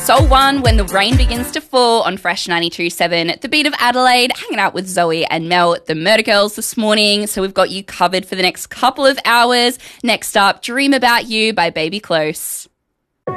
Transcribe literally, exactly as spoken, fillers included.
Soul One, When the Rain Begins to Fall on Fresh ninety-two point seven. The Beat of Adelaide, hanging out with Zoe and Mel, the Murder Girls this morning. So we've got you covered for the next couple of hours. Next up, Dream About You by Baby Close.